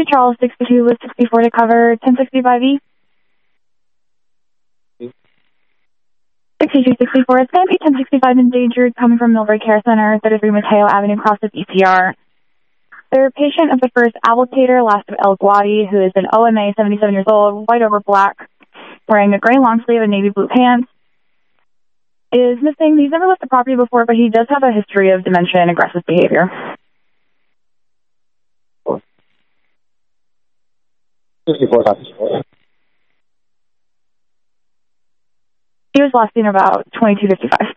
Charles 62 with 64 to cover 1065E. 6264, it's going to be 1065 endangered coming from Millbrae Care Center, 33 Mateo Avenue, cross of ECR. They're a patient of the first Abaltator, last of El Guadi, who is an OMA, 77 years old, white over black, wearing a gray long sleeve and navy blue pants. Is missing. He's never left the property before, but he does have a history of dementia and aggressive behavior. 64. He was last seen about 22:55.